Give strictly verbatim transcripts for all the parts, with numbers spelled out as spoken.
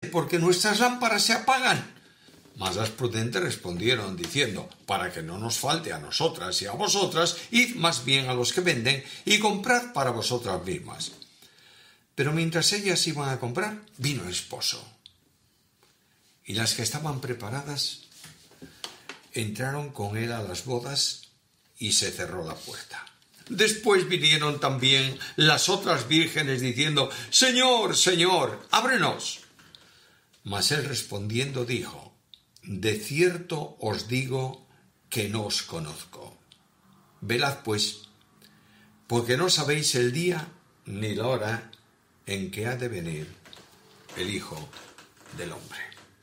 porque nuestras lámparas se apagan. Mas las prudentes respondieron diciendo: para que no nos falte a nosotras y a vosotras, id más bien a los que venden y comprad para vosotras mismas. Pero mientras ellas iban a comprar, vino el esposo. Y las que estaban preparadas entraron con él a las bodas y se cerró la puerta. Después vinieron también las otras vírgenes diciendo: Señor, Señor, ábrenos. Mas él respondiendo dijo: de cierto os digo que no os conozco. Velad pues, porque no sabéis el día ni la hora en que ha de venir el Hijo del Hombre.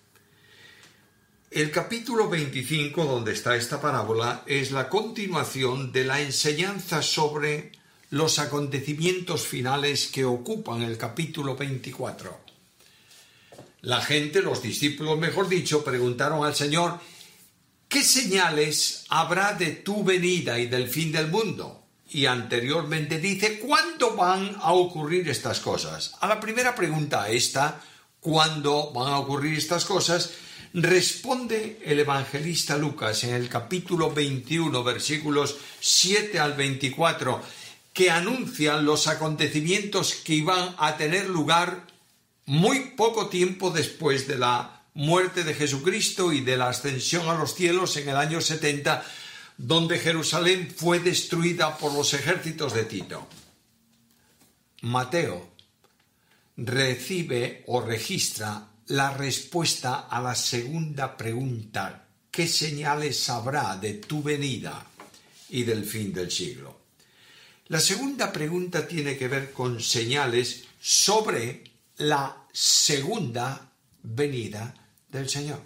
El capítulo veinticinco, donde está esta parábola, es la continuación de la enseñanza sobre los acontecimientos finales que ocupan el capítulo veinticuatro. La gente, los discípulos, mejor dicho, preguntaron al Señor: ¿qué señales habrá de tu venida y del fin del mundo? Y anteriormente dice: ¿cuándo van a ocurrir estas cosas? A la primera pregunta esta, ¿cuándo van a ocurrir estas cosas?, responde el evangelista Lucas en el capítulo veintiuno, versículos siete al veinticuatro, que anuncian los acontecimientos que iban a tener lugar muy poco tiempo después de la muerte de Jesucristo y de la ascensión a los cielos en el año setenta, donde Jerusalén fue destruida por los ejércitos de Tito. Mateo recibe o registra la respuesta a la segunda pregunta: ¿qué señales habrá de tu venida y del fin del siglo? La segunda pregunta tiene que ver con señales sobre la segunda venida del Señor.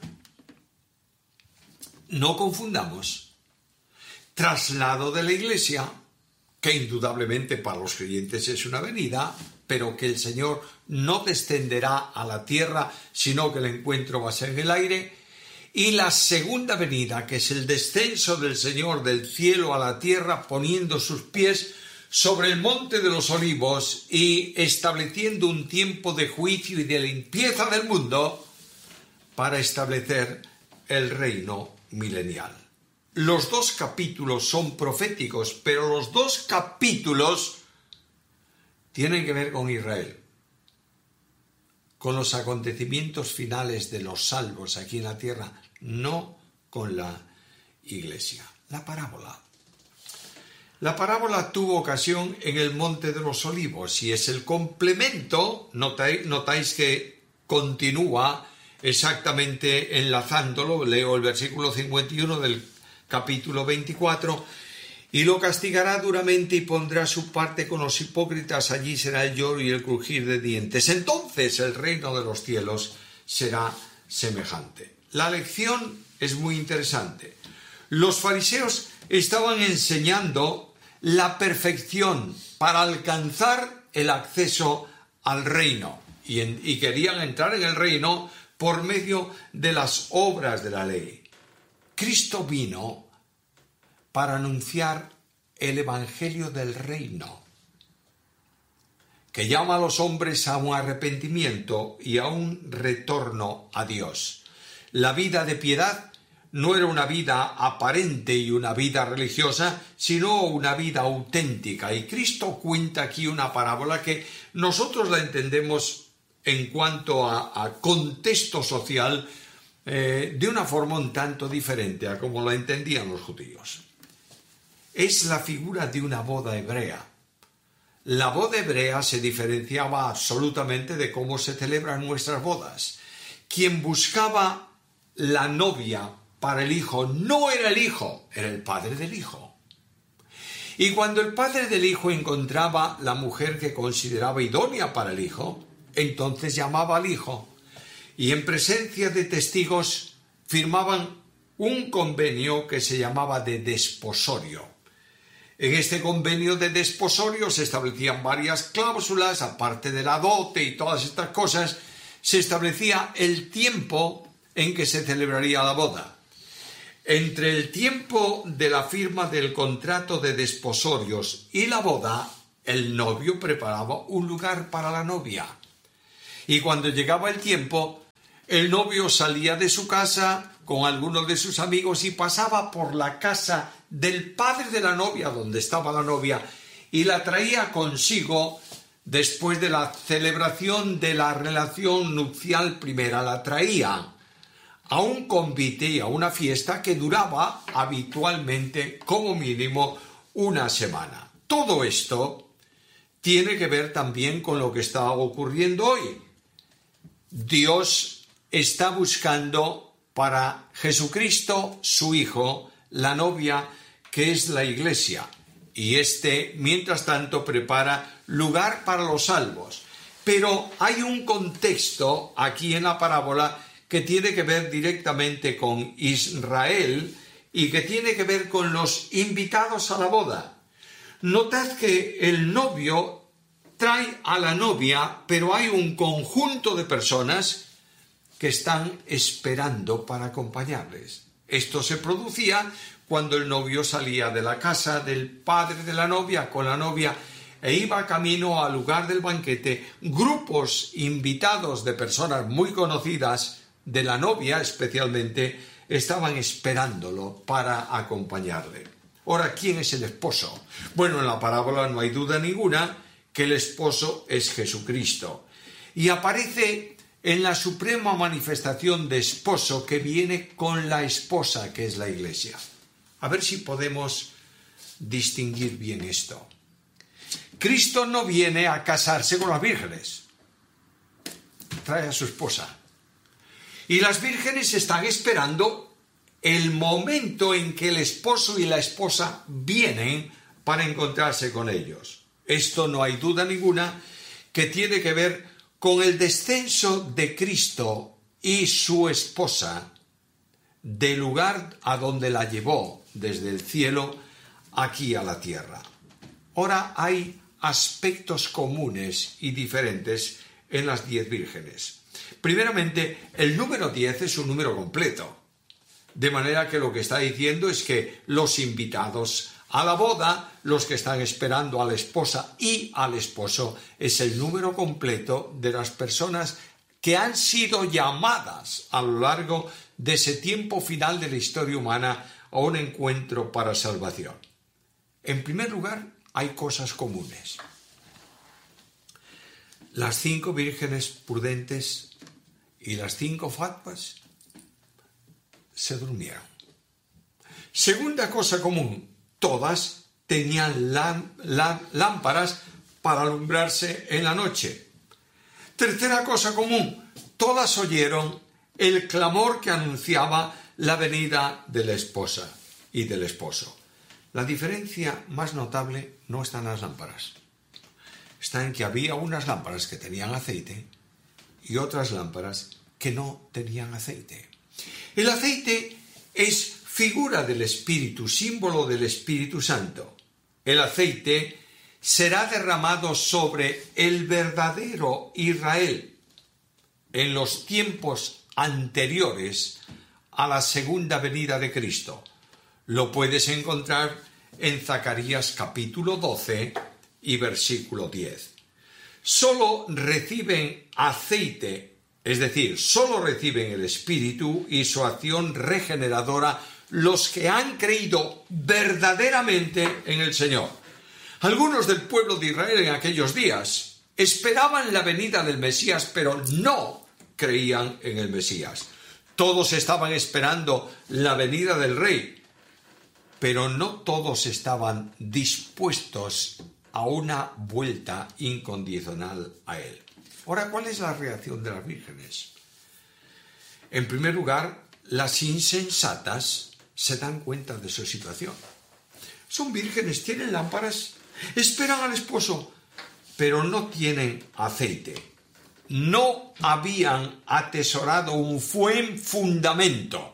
No confundamos traslado de la Iglesia, que indudablemente para los creyentes es una venida, pero que el Señor no descenderá a la tierra, sino que el encuentro va a ser en el aire, y la segunda venida, que es el descenso del Señor del cielo a la tierra, poniendo sus pies sobre el monte de los olivos y estableciendo un tiempo de juicio y de limpieza del mundo para establecer el reino milenial. Los dos capítulos son proféticos, pero los dos capítulos tienen que ver con Israel, con los acontecimientos finales de los salvos aquí en la tierra, no con la Iglesia. La parábola. La parábola tuvo ocasión en el Monte de los Olivos y es el complemento, notáis, notáis que continúa exactamente enlazándolo. Leo el versículo cincuenta y uno del capítulo veinticuatro: y lo castigará duramente y pondrá su parte con los hipócritas, allí será el lloro y el crujir de dientes. Entonces el reino de los cielos será semejante. La lección es muy interesante. Los fariseos estaban enseñando la perfección para alcanzar el acceso al reino y, en, y querían entrar en el reino por medio de las obras de la ley. Cristo vino para anunciar el evangelio del reino, que llama a los hombres a un arrepentimiento y a un retorno a Dios. La vida de piedad no era una vida aparente y una vida religiosa, sino una vida auténtica. Y Cristo cuenta aquí una parábola que nosotros la entendemos en cuanto a, a contexto social eh, de una forma un tanto diferente a como la entendían los judíos. Es la figura de una boda hebrea. La boda hebrea se diferenciaba absolutamente de cómo se celebran nuestras bodas. Quien buscaba la novia para el hijo no era el hijo, era el padre del hijo. Y cuando el padre del hijo encontraba la mujer que consideraba idónea para el hijo, entonces llamaba al hijo y en presencia de testigos firmaban un convenio que se llamaba de desposorio. En este convenio de desposorio se establecían varias cláusulas, aparte de la dote y todas estas cosas, se establecía el tiempo en que se celebraría la boda. Entre el tiempo de la firma del contrato de desposorios y la boda, el novio preparaba un lugar para la novia. Y cuando llegaba el tiempo, El novio salía de su casa con algunos de sus amigos y pasaba por la casa del padre de la novia, donde estaba la novia, y la traía consigo después de la celebración de la relación nupcial primera. La traía a un convite y a una fiesta que duraba habitualmente como mínimo una semana. Todo esto tiene que ver también con lo que está ocurriendo hoy. Dios está buscando para Jesucristo, su Hijo, la novia, que es la Iglesia, y éste, mientras tanto, prepara lugar para los salvos. Pero hay un contexto aquí en la parábola que tiene que ver directamente con Israel y que tiene que ver con los invitados a la boda. Notad que el novio trae a la novia, pero hay un conjunto de personas que están esperando para acompañarles. Esto se producía cuando el novio salía de la casa del padre de la novia con la novia e iba camino al lugar del banquete. Grupos invitados de personas muy conocidas de la novia especialmente estaban esperándolo para acompañarle. Ahora, ¿quién es el esposo? Bueno, en la parábola no hay duda ninguna que el esposo es Jesucristo, y aparece en la suprema manifestación de esposo que viene con la esposa, que es la Iglesia. A ver si podemos distinguir bien esto. Cristo no viene a casarse con las vírgenes, trae a su esposa. Y las vírgenes están esperando el momento en que el esposo y la esposa vienen para encontrarse con ellos. Esto no hay duda ninguna que tiene que ver con el descenso de Cristo y su esposa del lugar a donde la llevó desde el cielo aquí a la tierra. Ahora hay aspectos comunes y diferentes en las diez vírgenes. Primeramente, el número diez es un número completo, de manera que lo que está diciendo es que los invitados a la boda, los que están esperando a la esposa y al esposo, es el número completo de las personas que han sido llamadas a lo largo de ese tiempo final de la historia humana a un encuentro para salvación. En primer lugar, hay cosas comunes. Las cinco vírgenes prudentes y las cinco fatuas se durmieron. Segunda cosa común, todas tenían lámparas para alumbrarse en la noche. Tercera cosa común, todas oyeron el clamor que anunciaba la venida de la esposa y del esposo. La diferencia más notable no está en las lámparas. Está en que había unas lámparas que tenían aceite y otras lámparas que no tenían aceite. El aceite es figura del Espíritu, símbolo del Espíritu Santo. El aceite será derramado sobre el verdadero Israel en los tiempos anteriores a la segunda venida de Cristo. Lo puedes encontrar en Zacarías capítulo doce y versículo diez. Solo reciben aceite, es decir, solo reciben el Espíritu y su acción regeneradora los que han creído verdaderamente en el Señor. Algunos del pueblo de Israel en aquellos días esperaban la venida del Mesías, pero no creían en el Mesías. Todos estaban esperando la venida del Rey, pero no todos estaban dispuestos a una vuelta incondicional a Él. Ahora, ¿cuál es la reacción de las vírgenes? En primer lugar, las insensatas se dan cuenta de su situación. Son vírgenes, tienen lámparas, esperan al esposo, pero no tienen aceite. No habían atesorado un buen fundamento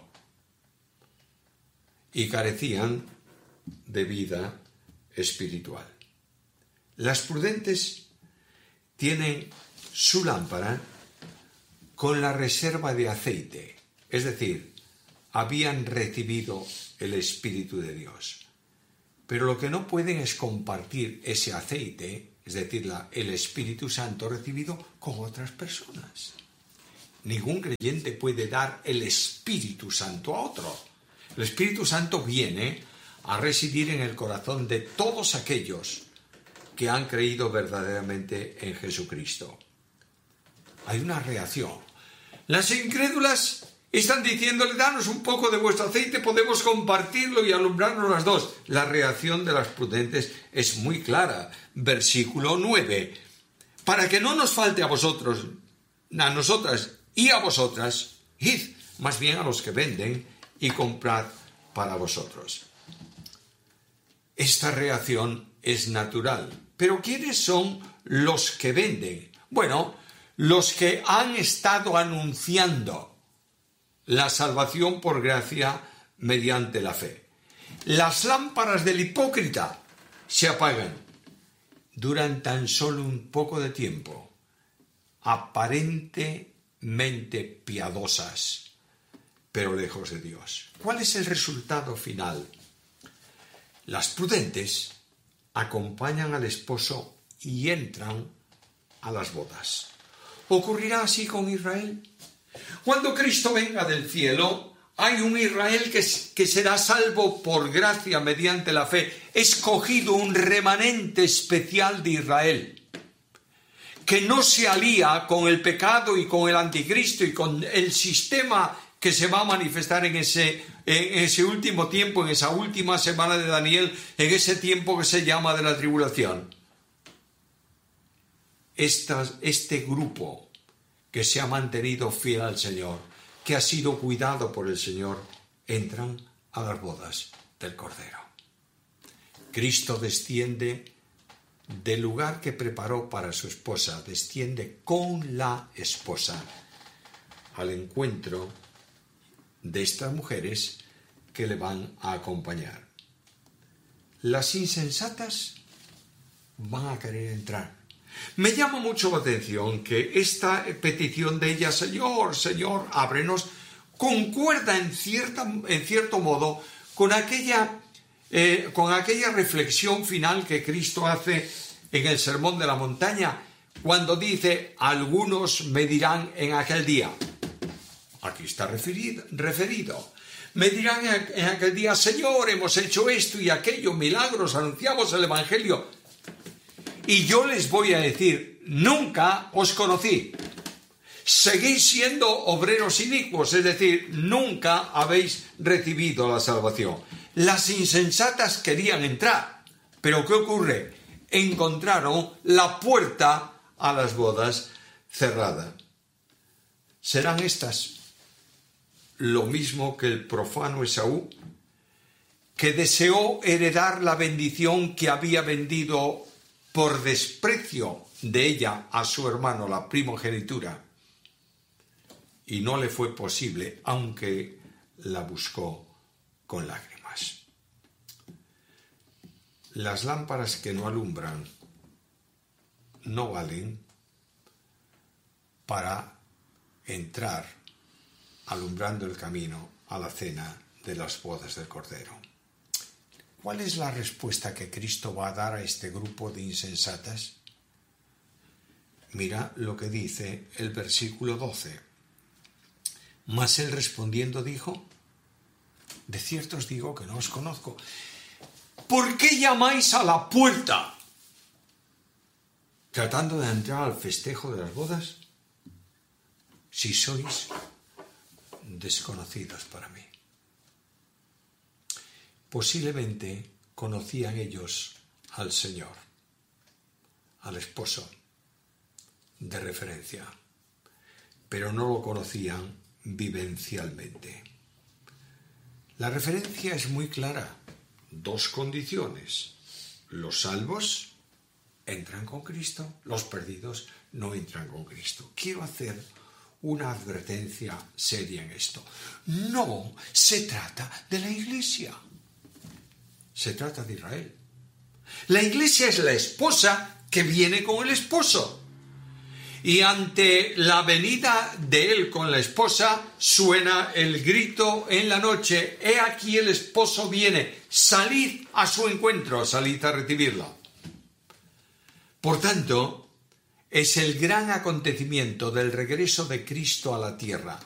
y carecían de vida espiritual. Las prudentes tienen su lámpara con la reserva de aceite, es decir, habían recibido el Espíritu de Dios. Pero lo que no pueden es compartir ese aceite, es decir, la, el Espíritu Santo recibido con otras personas. ningún creyente puede dar el Espíritu Santo a otro. El Espíritu Santo viene a residir en el corazón de todos aquellos que han creído verdaderamente en Jesucristo. Hay una reacción. Las incrédulas están diciéndole, danos un poco de vuestro aceite, podemos compartirlo y alumbrarnos las dos. La reacción de las prudentes es muy clara. Versículo nueve. Para que no nos falte a vosotros, a nosotras y a vosotras, id más bien a los que venden y comprad para vosotros. Esta reacción es natural. ¿Pero quiénes son los que venden? Bueno, los que han estado anunciando la salvación por gracia mediante la fe. Las lámparas del hipócrita se apagan. Duran tan solo un poco de tiempo, aparentemente piadosas, pero lejos de Dios. ¿Cuál es el resultado final? Las prudentes acompañan al esposo y entran a las bodas. ¿Ocurrirá así con Israel? Cuando Cristo venga del cielo, hay un Israel que, que será salvo por gracia mediante la fe, escogido, un remanente especial de Israel, que no se alía con el pecado y con el anticristo y con el sistema que se va a manifestar en ese, en ese último tiempo, en esa última semana de Daniel, en ese tiempo que se llama de la tribulación. Estas, este grupo que se ha mantenido fiel al Señor, que ha sido cuidado por el Señor, entran a las bodas del Cordero. Cristo desciende del lugar que preparó para su esposa, desciende con la esposa al encuentro de estas mujeres que le van a acompañar. Las insensatas van a querer entrar. Me llama mucho la atención que esta petición de ella, Señor, Señor, ábrenos, concuerda en, cierta, en cierto modo con aquella, eh, con aquella reflexión final que Cristo hace en el Sermón de la Montaña, cuando dice, algunos me dirán en aquel día. Aquí está referido, referido. Me dirán en aquel día, Señor, hemos hecho esto y aquello, milagros, anunciamos el Evangelio. Y yo les voy a decir, nunca os conocí. Seguís siendo obreros inicuos, es decir, nunca habéis recibido la salvación. Las insensatas querían entrar, pero ¿qué ocurre? Encontraron la puerta a las bodas cerrada. ¿Serán estas lo mismo que el profano Esaú, que deseó heredar la bendición que había vendido por desprecio de ella a su hermano, la primogenitura, y no le fue posible, aunque la buscó con lágrimas? Las lámparas que no alumbran no valen para entrar alumbrando el camino a la cena de las bodas del Cordero. ¿Cuál es la respuesta que Cristo va a dar a este grupo de insensatas? Mira lo que dice el versículo doce. Mas él respondiendo dijo, de cierto os digo que no os conozco. ¿Por qué llamáis a la puerta? ¿Tratando de entrar al festejo de las bodas? Si sois desconocidos para mí. Posiblemente conocían ellos al Señor, al esposo de referencia, pero no lo conocían vivencialmente. La referencia es muy clara. Dos condiciones. Los salvos entran con Cristo, los perdidos no entran con Cristo. Quiero hacer una advertencia seria en esto. No se trata de la Iglesia. Se trata de Israel. La Iglesia es la esposa que viene con el esposo. Y ante la venida de él con la esposa, suena el grito en la noche: he aquí el esposo viene, salid a su encuentro, salid a recibirla. Por tanto, es el gran acontecimiento del regreso de Cristo a la tierra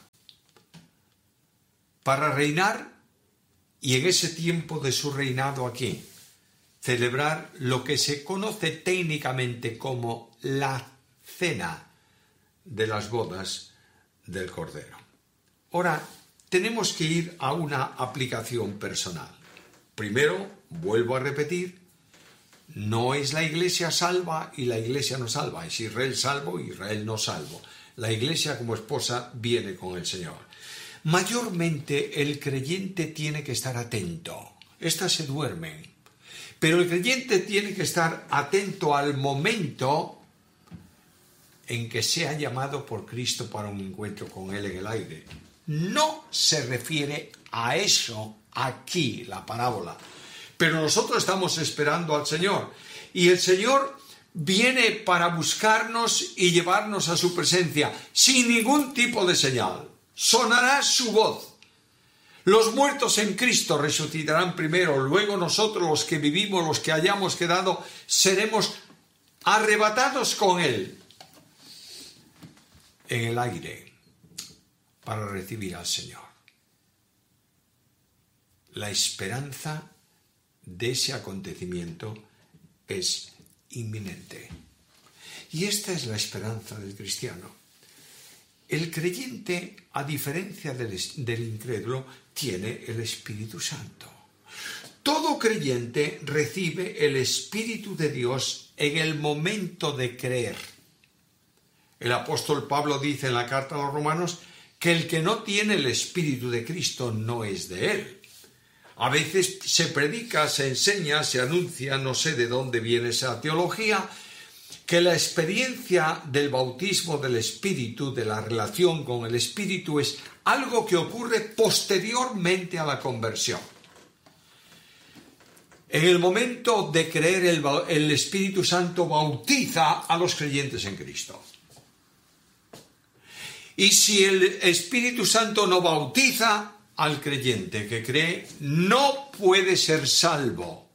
para reinar y en ese tiempo de su reinado aquí celebrar lo que se conoce técnicamente como la cena de las bodas del Cordero. Ahora, tenemos que ir a una aplicación personal. Primero, vuelvo a repetir, no es la Iglesia salva y la Iglesia no salva, es Israel salvo y Israel no salvo. La Iglesia como esposa viene con el Señor. Mayormente el creyente tiene que estar atento. Estas se duermen. Pero el creyente tiene que estar atento al momento en que sea llamado por Cristo para un encuentro con Él en el aire. No se refiere a eso aquí, la parábola. Pero nosotros estamos esperando al Señor. Y el Señor viene para buscarnos y llevarnos a su presencia sin ningún tipo de señal. Sonará su voz. Los muertos en Cristo resucitarán primero, luego nosotros los que vivimos, los que hayamos quedado, seremos arrebatados con Él en el aire para recibir al Señor. La esperanza de ese acontecimiento es inminente. Y esta es la esperanza del cristiano. El creyente, a diferencia del, del incrédulo, tiene el Espíritu Santo. Todo creyente recibe el Espíritu de Dios en el momento de creer. El apóstol Pablo dice en la carta a los Romanos que el que no tiene el Espíritu de Cristo no es de él. A veces se predica, se enseña, se anuncia, no sé de dónde viene esa teología, que la experiencia del bautismo del Espíritu, de la relación con el Espíritu, es algo que ocurre posteriormente a la conversión. En el momento de creer, el, el Espíritu Santo bautiza a los creyentes en Cristo. Y si el Espíritu Santo no bautiza al creyente que cree, no puede ser salvo,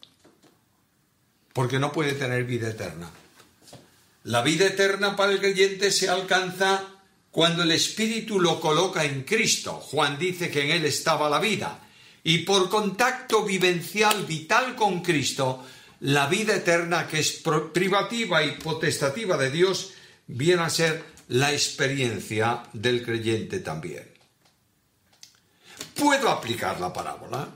porque no puede tener vida eterna. La vida eterna para el creyente se alcanza cuando el Espíritu lo coloca en Cristo. Juan dice que en Él estaba la vida. Y por contacto vivencial, vital con Cristo, la vida eterna, que es privativa y potestativa de Dios, viene a ser la experiencia del creyente también. ¿Puedo aplicar la parábola?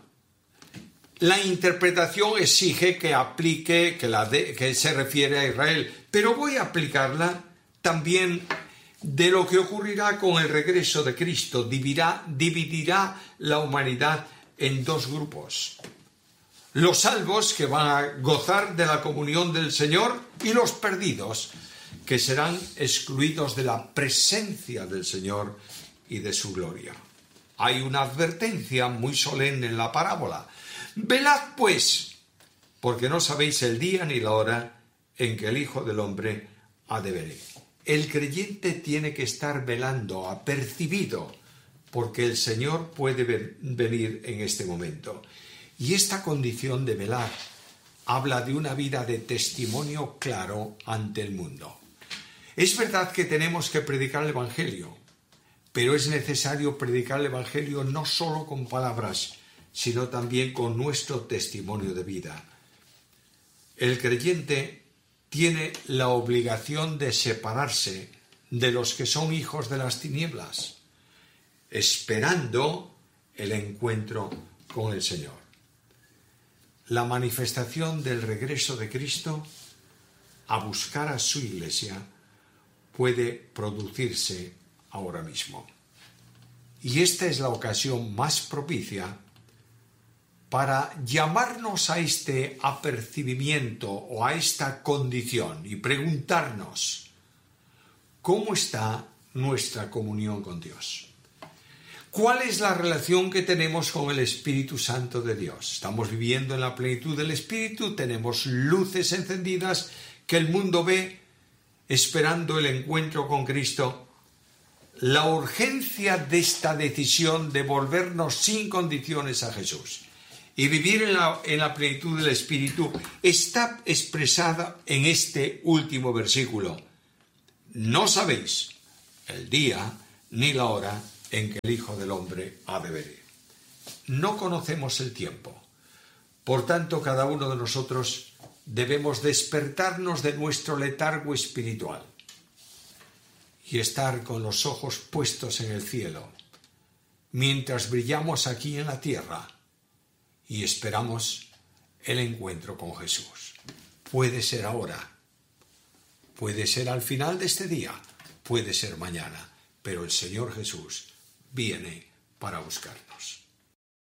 La interpretación exige que aplique, que, la de, que se refiere a Israel, pero voy a aplicarla también de lo que ocurrirá con el regreso de Cristo. Dividirá, dividirá la humanidad en dos grupos. Los salvos, que van a gozar de la comunión del Señor, y los perdidos, que serán excluidos de la presencia del Señor y de su gloria. Hay una advertencia muy solemne en la parábola. Velad pues, porque no sabéis el día ni la hora en que el Hijo del Hombre ha de venir. El creyente tiene que estar velando, apercibido, porque el Señor puede venir en este momento. Y esta condición de velar habla de una vida de testimonio claro ante el mundo. Es verdad que tenemos que predicar el Evangelio, pero es necesario predicar el Evangelio no solo con palabras, sino también con nuestro testimonio de vida. El creyente tiene la obligación de separarse de los que son hijos de las tinieblas, esperando el encuentro con el Señor. La manifestación del regreso de Cristo a buscar a su iglesia puede producirse ahora mismo. Y esta es la ocasión más propicia para llamarnos a este apercibimiento o a esta condición y preguntarnos ¿cómo está nuestra comunión con Dios? ¿Cuál es la relación que tenemos con el Espíritu Santo de Dios? ¿Estamos viviendo en la plenitud del Espíritu? ¿Tenemos luces encendidas que el mundo ve esperando el encuentro con Cristo? La urgencia de esta decisión de volvernos sin condiciones a Jesús y vivir en la, en la plenitud del Espíritu está expresada en este último versículo. no sabéis el día ni la hora en que el Hijo del Hombre ha de venir. No conocemos el tiempo. Por tanto, cada uno de nosotros debemos despertarnos de nuestro letargo espiritual y estar con los ojos puestos en el cielo, mientras brillamos aquí en la tierra y esperamos el encuentro con Jesús. Puede ser ahora, puede ser al final de este día, puede ser mañana, pero el Señor Jesús viene para buscarnos.